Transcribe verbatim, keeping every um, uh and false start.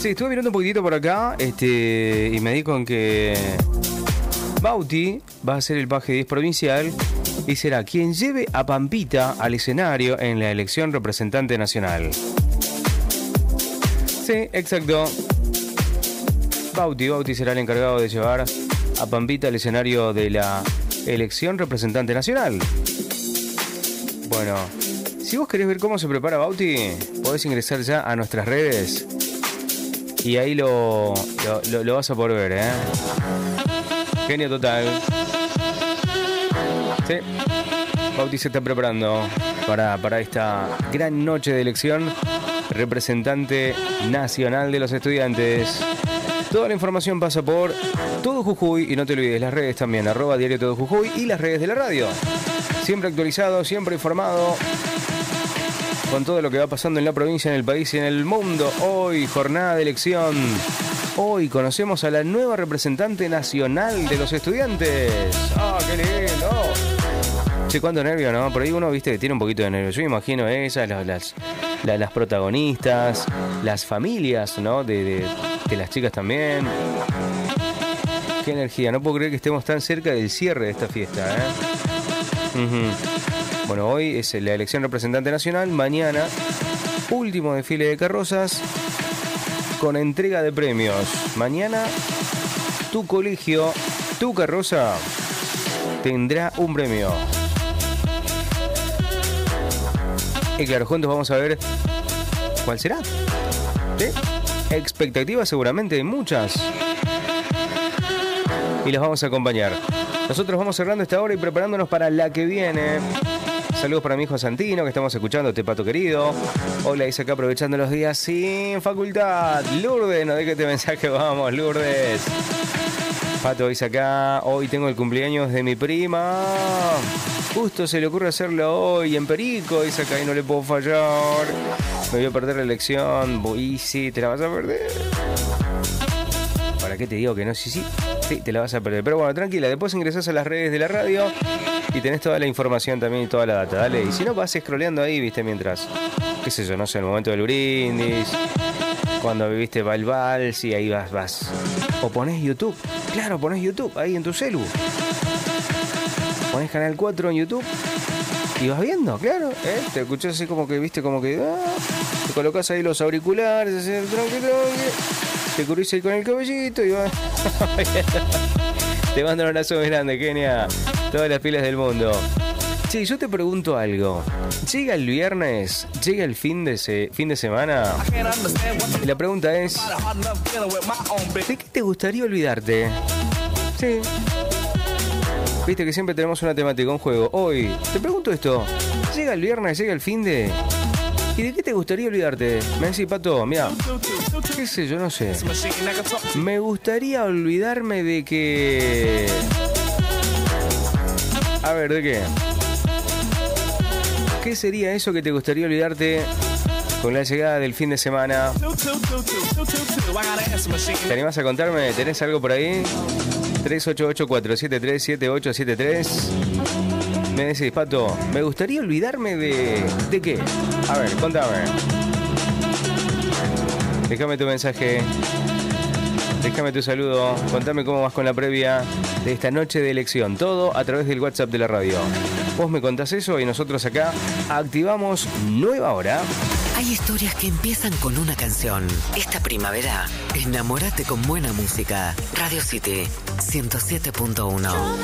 Sí, estuve mirando un poquitito por acá este, y me di con que Bauti va a ser el paje diez provincial y será quien lleve a Pampita al escenario en la elección representante nacional. Sí, exacto. Bauti, Bauti será el encargado de llevar a Pampita al escenario de la elección representante nacional. Bueno, si vos querés ver cómo se prepara Bauti, podés ingresar ya a nuestras redes y ahí lo, lo, lo, lo vas a poder ver, ¿eh? Genio total. Sí, Bauti se está preparando para, para esta gran noche de elección representante nacional de los estudiantes. Toda la información pasa por Todo Jujuy y no te olvides las redes también, arroba diario Todo Jujuy y las redes de la radio. Siempre actualizado, siempre informado con todo lo que va pasando en la provincia, en el país y en el mundo. Hoy, jornada de elección. Hoy conocemos a la nueva representante nacional de los estudiantes. ¡Ah, qué lindo! Che, cuánto nervio, ¿no? Por ahí uno, viste, que tiene un poquito de nervio. Yo me imagino esas, las, las, las, las protagonistas, las familias, ¿no? De, de, de las chicas también. Qué energía. No puedo creer que estemos tan cerca del cierre de esta fiesta, ¿eh? Uh-huh. Bueno, hoy es la elección representante nacional. Mañana, último desfile de carrozas con entrega de premios. Mañana, tu colegio, tu carroza tendrá un premio. Y claro, juntos vamos a ver cuál será. ¿Sí? Expectativas seguramente de muchas. Y las vamos a acompañar. Nosotros vamos cerrando esta hora y preparándonos para la que viene. Saludos para mi hijo Santino, que estamos escuchando, te pato querido. Hola, dice acá aprovechando los días sin facultad. Lourdes, no dejes este mensaje, vamos, Lourdes. Pato dice acá, hoy tengo el cumpleaños de mi prima. Justo se le ocurre hacerlo hoy en Perico, dice acá, y no le puedo fallar. Me voy a perder la elección. Y sí, te la vas a perder. ¿Para qué te digo que no? Sí, sí, sí, te la vas a perder. Pero bueno, tranquila, después ingresás a las redes de la radio y tenés toda la información también y toda la data, dale. Y si no, vas scrolleando ahí, viste, mientras, qué sé yo, no sé, el momento del brindis, cuando viviste va el vals y ahí vas, vas. O ponés YouTube, claro, ponés YouTube ahí en tu celu. Ponés Canal cuatro en YouTube y vas viendo, claro, ¿eh? Te escuchás así como que, viste, como que, ah, te colocás ahí los auriculares, así, tranqui, tranqui, te cubrís ahí con el cabellito y vas. Te mando un abrazo muy grande, Kenia. Todas las pilas del mundo. Sí, yo te pregunto algo. Llega el viernes, llega el fin de, se, fin de semana. Y la pregunta es, ¿de qué te gustaría olvidarte? Sí. Viste que siempre tenemos una temática, un juego. Hoy, te pregunto esto. Llega el viernes, llega el fin de... ¿Y de qué te gustaría olvidarte? Me decís, Pato, mira, qué sé yo, no sé. Me gustaría olvidarme de que... A ver, ¿de qué? ¿Qué sería eso que te gustaría olvidarte con la llegada del fin de semana? ¿Te animás a contarme? ¿Tenés algo por ahí? tres ocho ocho cuatro siete tres siete ocho siete tres. Me decís, Pato, me gustaría olvidarme de... ¿De qué? A ver, contame. Déjame tu mensaje. Déjame tu saludo. Contame cómo vas con la previa de esta noche de elección. Todo a través del WhatsApp de la radio. Vos me contás eso y nosotros acá activamos nueva hora. Hay historias que empiezan con una canción. Esta primavera, enamórate con buena música. Radio City ciento siete punto uno.